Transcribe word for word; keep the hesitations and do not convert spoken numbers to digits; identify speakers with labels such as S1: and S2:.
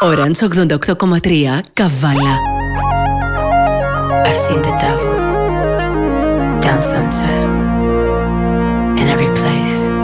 S1: Orange ογδόντα οκτώ κόμμα τρία Καβάλα.
S2: I've seen the devil down Sunset in every place.